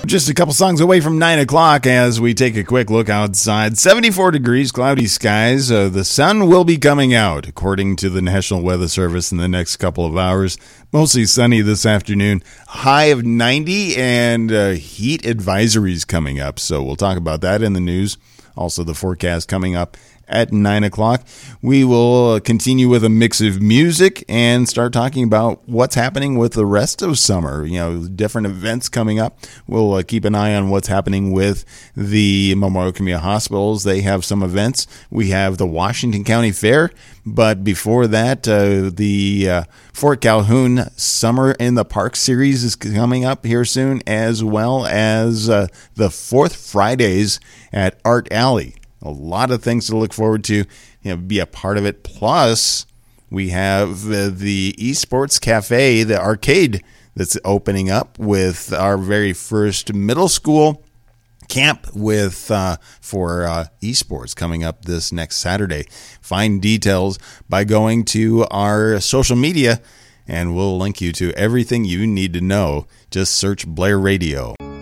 Just a couple songs away from 9 o'clock as we take a quick look outside. 74 degrees, cloudy skies. The sun will be coming out, according to the National Weather Service, in the next couple of hours. Mostly sunny this afternoon. High of 90 and heat advisories coming up. So we'll talk about that in the news. Also, the forecast coming up at 9 o'clock. We will continue with a mix of music and start talking about what's happening with the rest of summer. You know, different events coming up. We'll keep an eye on what's happening with the Memorial Community Hospitals. They have some events. We have the Washington County Fair. But before that, the Fort Calhoun Summer in the Park series is coming up here soon, as well as the Fourth Fridays at Art Alley. A lot of things to look forward to, be a part of it. Plus, we have the Esports Cafe, the arcade that's opening up with our very first middle school camp with for esports coming up this next Saturday. Find details by going to our social media, and we'll link you to everything you need to know. Just search Blair Radio.